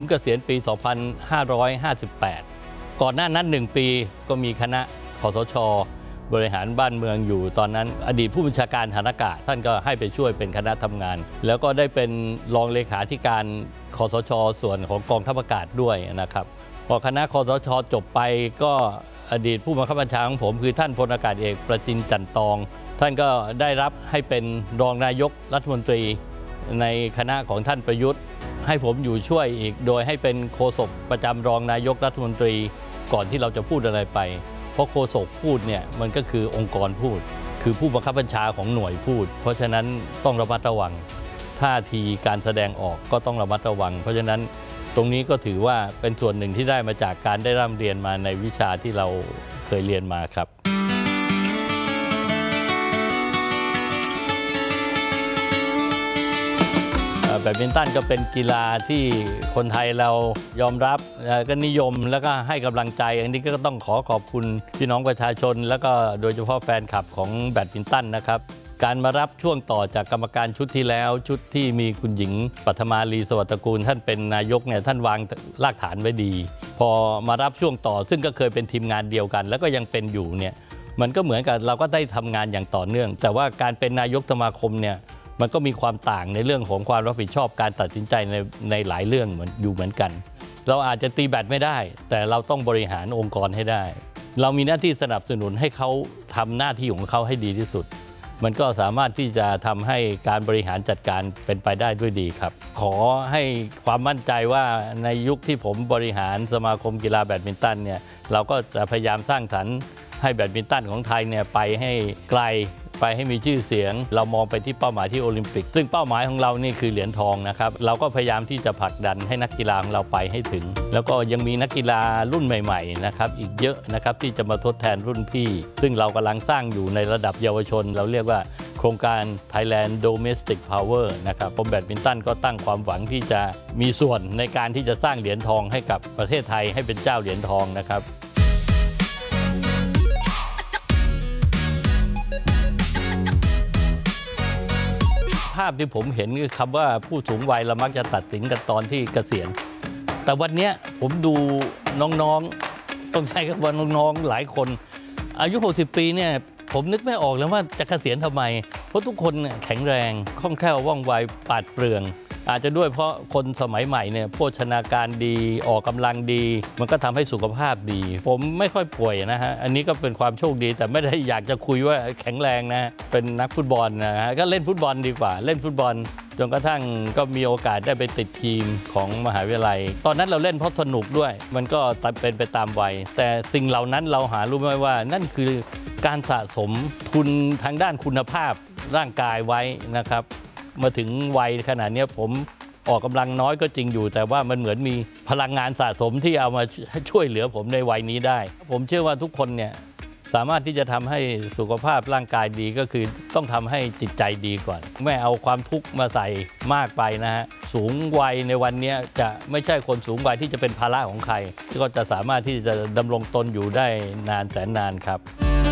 ผมเกษียณปี 2558 ก่อนหน้านั้น1 ปีก็มีคณะคสช.บริหารบ้านเมืองอยู่ตอนนั้นอดีตผู้บัญชาการทหารอากาศท่านก็ให้ไปช่วยเป็นคณะทำงานแล้วก็ได้เป็นรองเลขาธิการคสช.ส่วนของกองทัพอากาศด้วยนะครับพอคณะคสช.จบไปก็อดีตผู้บังคับบัญชาของผมคือท่านพลอากาศเอกประจินจันทร์ตองท่านก็ได้รับให้เป็นรองนายกรัฐมนตรีในคณะของท่านประยุทธ์ให้ผมอยู่ช่วยอีกโดยให้เป็นโฆษกประจำรองนายกรัฐมนตรีก่อนที่เราจะพูดอะไรไปเพราะโฆษกพูดเนี่ยมันก็คือองค์กรพูดคือผู้บังคับบัญชาของหน่วยพูดเพราะฉะนั้นต้องระมัดระวังท่าทีการแสดงออกก็ต้องระมัดระวังเพราะฉะนั้นตรงนี้ก็ถือว่าเป็นส่วนหนึ่งที่ได้มาจากการได้ร่ำเรียนมาในวิชาที่เราเคยเรียนมาครับแบดมินตันก็เป็นกีฬาที่คนไทยเรายอมรับก็นิยมแล้วก็ให้กำลังใจอันนี้ก็ต้องขอบคุณพี่น้องประชาชนแล้วก็โดยเฉพาะแฟนคลับของแบดมินตันนะครับการมารับช่วงต่อจากกรรมการชุดที่แล้วชุดที่มีคุณหญิงปัทมาลีสวัสดิ์ตระกูลท่านเป็นนายกเนี่ยท่านวางรากฐานไว้ดีพอมารับช่วงต่อซึ่งก็เคยเป็นทีมงานเดียวกันแล้วก็ยังเป็นอยู่เนี่ยมันก็เหมือนกับเราก็ได้ทำงานอย่างต่อเนื่องแต่ว่าการเป็นนายกสมาคมเนี่ยมันก็มีความต่างในเรื่องของความรับผิดชอบการตัดสินใจในหลายเรื่องเหมือนกันเราอาจจะตีแบดไม่ได้แต่เราต้องบริหารองค์กรให้ได้เรามีหน้าที่สนับสนุนให้เขาทำหน้าที่ของเขาให้ดีที่สุดมันก็สามารถที่จะทำให้การบริหารจัดการเป็นไปได้ด้วยดีครับขอให้ความมั่นใจว่าในยุคที่ผมบริหารสมาคมกีฬาแบดมินตันเนี่ยเราก็จะพยายามสร้างสรรค์ให้แบดมินตันของไทยเนี่ยไปให้ไกลไปให้มีชื่อเสียงเรามองไปที่เป้าหมายที่โอลิมปิกซึ่งเป้าหมายของเรานี่คือเหรียญทองนะครับเราก็พยายามที่จะผลักดันให้นักกีฬาของเราไปให้ถึงแล้วก็ยังมีนักกีฬารุ่นใหม่ๆนะครับอีกเยอะนะครับที่จะมาทดแทนรุ่นพี่ซึ่งเรากำลังสร้างอยู่ในระดับเยาวชนเราเรียกว่าโครงการ Thailand Domestic Power นะครับผมแบดมินตันก็ตั้งความหวังที่จะมีส่วนในการที่จะสร้างเหรียญทองให้กับประเทศไทยให้เป็นเจ้าเหรียญทองนะครับภาพที่ผมเห็นคือคำว่าผู้สูงวัยเรามักจะตัดสินกันตอนที่เกษียณแต่วันนี้ผมดูน้องๆต้องใช้คำว่าน้องๆหลายคนอายุ60 ปีเนี่ยผมนึกไม่ออกแล้วว่าจะเกษียณทำไมเพราะทุกคนแข็งแรงคล่องแคล่วว่องไวปราดเปรื่องอาจจะด้วยเพราะคนสมัยใหม่เนี่ยโภชนาการดีออกกำลังดีมันก็ทำให้สุขภาพดีผมไม่ค่อยป่วยนะฮะอันนี้ก็เป็นความโชคดีแต่ไม่ได้อยากจะคุยว่าแข็งแรงนะเป็นนักฟุตบอลนะฮะก็เล่นฟุตบอลดีกว่าเล่นฟุตบอลจนกระทั่งก็มีโอกาสได้ไปติดทีมของมหาวิทยาลัยตอนนั้นเราเล่นเพราะสนุกด้วยมันก็เป็นไปตามวัยแต่สิ่งเหล่านั้นเราหารู้ไหมว่านั่นคือการสะสมทุนทางด้านคุณภาพร่างกายไว้นะครับมาถึงวัยขนาดนี้ผมออกกำลังน้อยก็จริงอยู่แต่ว่ามันเหมือนมีพลังงานสะสมที่เอามาช่วยเหลือผมในวัยนี้ได้ผมเชื่อว่าทุกคนเนี่ยสามารถที่จะทำให้สุขภาพร่างกายดีก็คือต้องทำให้จิตใจดีก่อนไม่เอาความทุกข์มาใส่มากไปนะฮะสูงวัยในวันนี้จะไม่ใช่คนสูงวัยที่จะเป็นภาระของใครก็จะสามารถที่จะดำรงตนอยู่ได้นานแสนนานครับ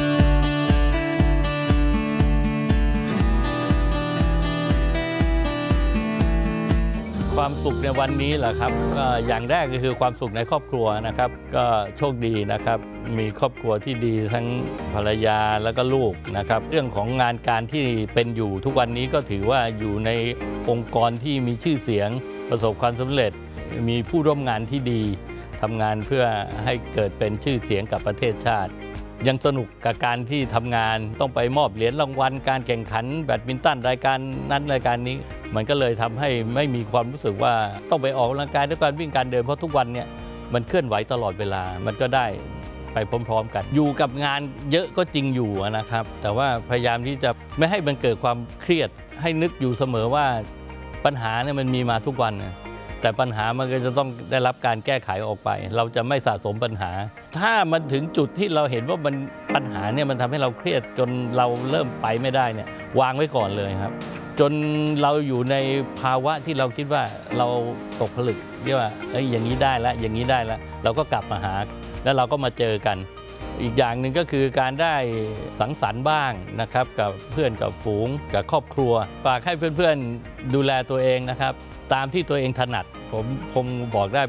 ความสุขในวันนี้แหละครับอย่างแรกก็คือความสุขในครอบครัวนะครับก็โชคดีนะครับมีครอบครัวที่ดีทั้งภรรยาแล้วก็ลูกนะครับเรื่องของงานการที่เป็นอยู่ทุกวันนี้ก็ถือว่าอยู่ในองค์กรที่มีชื่อเสียงประสบความสำเร็จมีผู้ร่วมงานที่ดีทำงานเพื่อให้เกิดเป็นชื่อเสียงกับประเทศชาติยังสนุกกับการที่ทำงานต้องไปมอบเหรียญรางวัลการแข่งขันแบดมินตันรายการนั้นรายการนี้มันก็เลยทำให้ไม่มีความรู้สึกว่าต้องไปออกกำลังกายด้วยการวิ่งการเดินเพราะทุกวันเนี่ยมันเคลื่อนไหวตลอดเวลามันก็ได้ไปพร้อมๆกันอยู่กับงานเยอะก็จริงอยู่นะครับแต่ว่าพยายามที่จะไม่ให้มันเกิดความเครียดให้นึกอยู่เสมอว่าปัญหาเนี่ยมันมีมาทุกวันแต่ปัญหามันก็จะต้องได้รับการแก้ไขออกไปเราจะไม่สะสมปัญหาถ้ามันถึงจุดที่เราเห็นว่ามันปัญหาเนี่ยมันทำให้เราเครียดจนเราเริ่มไปไม่ได้เนี่ยวางไว้ก่อนเลยครับจนเราอยู่ในภาวะที่เราคิดว่าเราตกผลึกเรียกว่าอย่างนี้ได้แล้วอย่างนี้ได้แล้วเราก็กลับมาหาแล้วเราก็มาเจอกันอีกอย่างหนึ่งก็คือการได้สังสรรค์บ้างนะครับกับเพื่อนกับฝูงกับครอบครัวฝากให้เพื่อนๆดูแลตัวเองนะครับตามที่ตัวเองถนัดผมคงบอกได้